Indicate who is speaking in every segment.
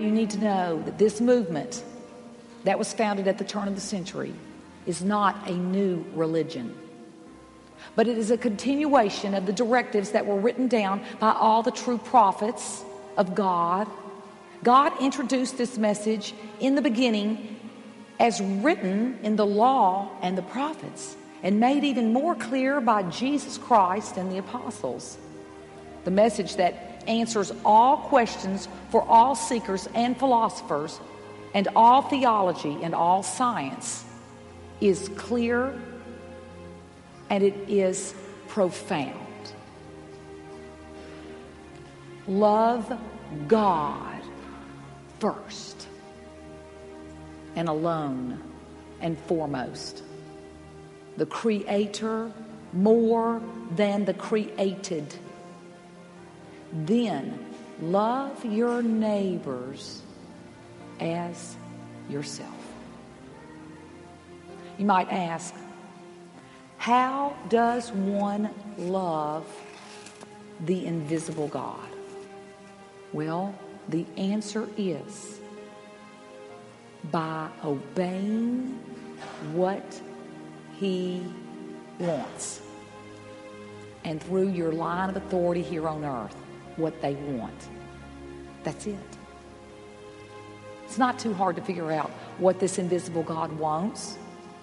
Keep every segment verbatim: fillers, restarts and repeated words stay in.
Speaker 1: you need to know that this movement that was founded at the turn of the century is not a new religion, but it is a continuation of the directives that were written down by all the true prophets of God. God introduced this message in the beginning as written in the law and the prophets, and made even more clear by Jesus Christ and the apostles. The message that answers all questions for all seekers and philosophers, and all theology and all science, is clear and it is profound. Love God first and alone and foremost. The Creator more than the created. Then love your neighbors as yourself. You might ask, how does one love the invisible God? Well, the answer is by obeying what He wants. And through your line of authority here on earth, what they want. That's it. It's not too hard to figure out what this invisible God wants.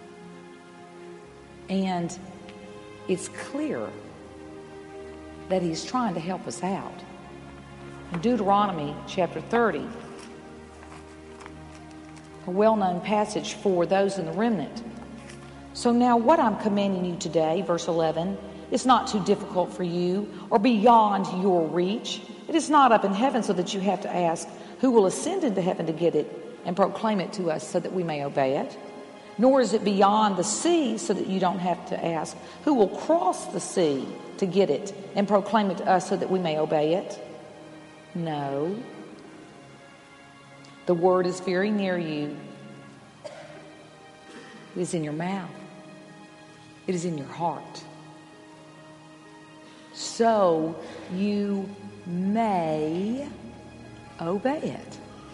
Speaker 1: And it's clear that He's trying to help us out. In Deuteronomy chapter thirty, a well-known passage for those in the remnant. So now what I'm commanding you today, verse eleven, is not too difficult for you or beyond your reach. It is not up in heaven so that you have to ask, who will ascend into heaven to get it and proclaim it to us so that we may obey it? Nor is it beyond the sea so that you don't have to ask, who will cross the sea to get it and proclaim it to us so that we may obey it? No. The word is very near you. It is in your mouth. It is in your heart. So you may obey it.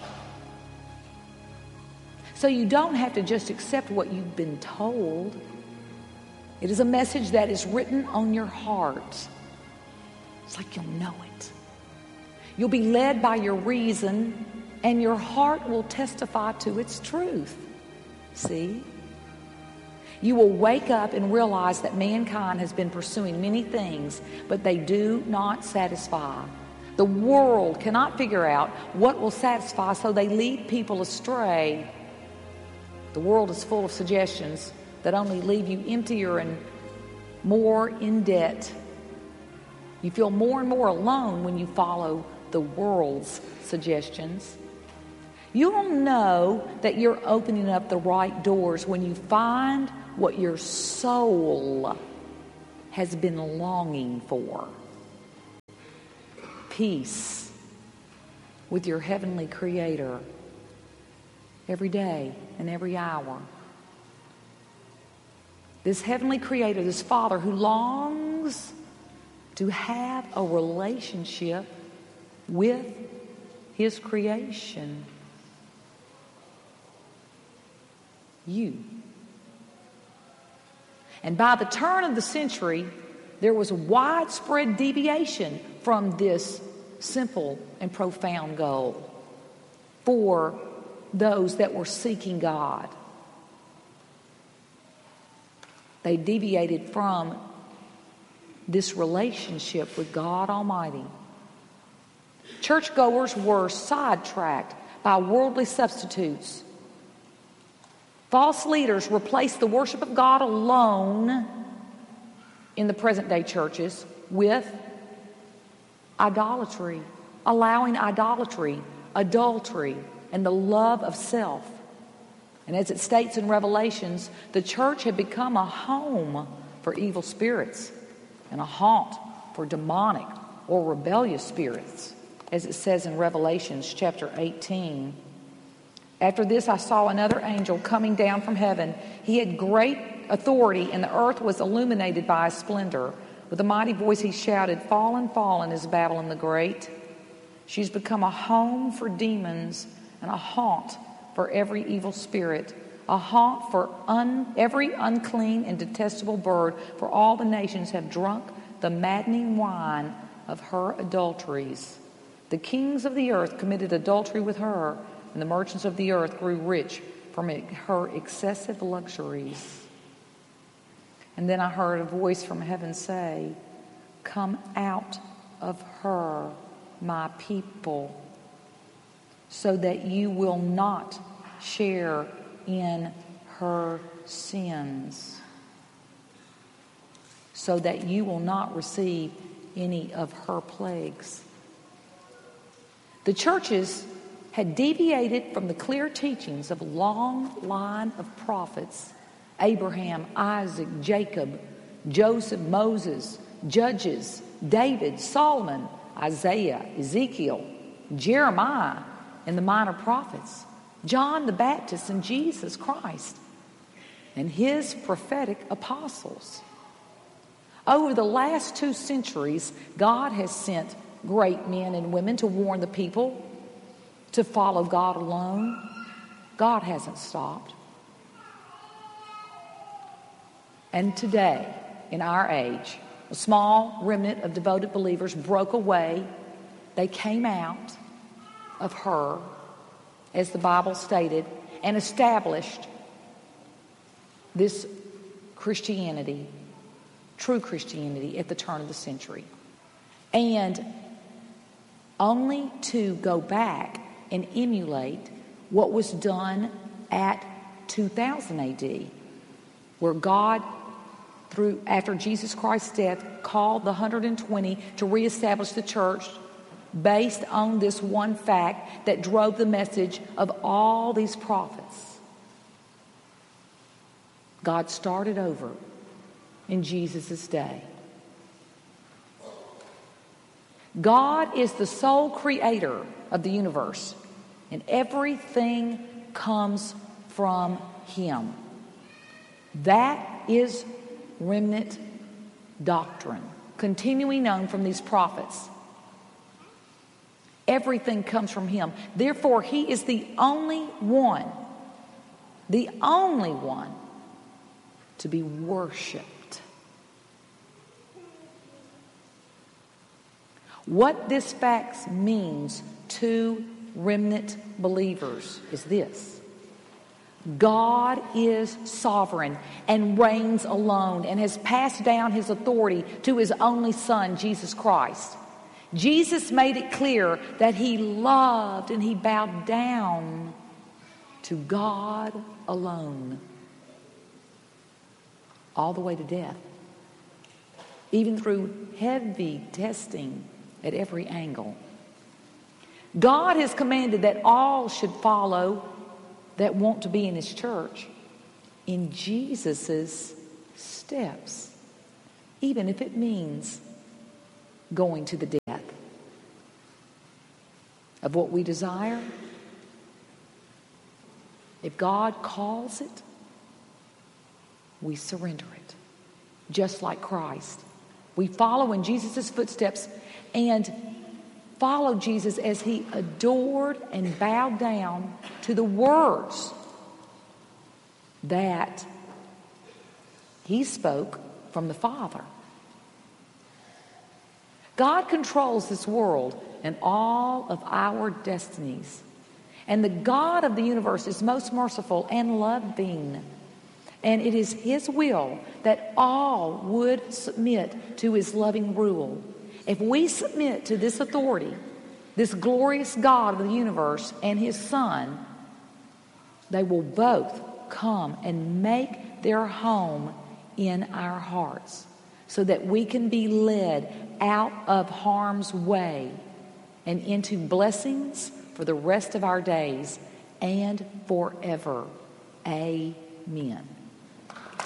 Speaker 1: So you don't have to just accept what you've been told. It is a message that is written on your heart. It's like you'll know it. You'll be led by your reason, and your heart will testify to its truth. See? You will wake up and realize that mankind has been pursuing many things, but they do not satisfy. The world cannot figure out what will satisfy, so they lead people astray. The world is full of suggestions that only leave you emptier and more in debt. You feel more and more alone when you follow the world's suggestions. You'll know that you're opening up the right doors when you find what your soul has been longing for. Peace with your heavenly Creator every day and every hour. This heavenly Creator, this Father who longs to have a relationship with His creation. You. And by the turn of the century, there was a widespread deviation from this simple and profound goal for those that were seeking God. They deviated from this relationship with God Almighty. Churchgoers were sidetracked by worldly substitutes. False leaders replaced the worship of God alone in the present-day churches with idolatry, allowing idolatry, adultery, and the love of self. And as it states in Revelations, the church had become a home for evil spirits and a haunt for demonic or rebellious spirits, as it says in Revelations chapter eighteen. After this, I saw another angel coming down from heaven. He had great authority, and the earth was illuminated by his splendor. With a mighty voice he shouted, "Fallen, fallen is Babylon the Great, She's become a home for demons and a haunt for every evil spirit, a haunt for un, every unclean and detestable bird, for all the nations have drunk the maddening wine of her adulteries. The kings of the earth committed adultery with her, and the merchants of the earth grew rich from her excessive luxuries. And then I heard a voice from heaven say, "Come out of her, my people, so that you will not share in her sins, so that you will not receive any of her plagues." The churches had deviated from the clear teachings of a long line of prophets: Abraham, Isaac, Jacob, Joseph, Moses, Judges, David, Solomon, Isaiah, Ezekiel, Jeremiah, and the minor prophets, John the Baptist, and Jesus Christ, and his prophetic apostles. Over the last two centuries, God has sent great men and women to warn the people to follow God alone. God hasn't stopped. And today, in our age, a small remnant of devoted believers broke away. They came out of her, as the Bible stated, and established this Christianity, true Christianity, at the turn of the century. And only to go back and emulate what was done at two thousand A D, where God, through after Jesus Christ's death, called the one hundred twenty to reestablish the church based on this one fact that drove the message of all these prophets. God started over in Jesus' day. God is the sole creator of the universe, and everything comes from him. That is remnant doctrine, continuing on from these prophets. Everything comes from him. Therefore, he is the only one, the only one to be worshiped. What this fact means to remnant believers is this: God is sovereign and reigns alone and has passed down his authority to his only Son, Jesus Christ. Jesus made it clear that he loved and he bowed down to God alone, all the way to death, even through heavy testing at every angle. God has commanded that all should follow that want to be in his church in Jesus's steps, even if it means going to the death of what we desire. If God calls it, we surrender it, just like Christ. We follow in Jesus' footsteps and follow Jesus as he adored and bowed down to the words that he spoke from the Father. God controls this world and all of our destinies. And the God of the universe is most merciful and loving. And it is his will that all would submit to his loving rule. If we submit to this authority, this glorious God of the universe and his Son, they will both come and make their home in our hearts, so that we can be led out of harm's way and into blessings for the rest of our days and forever. Amen.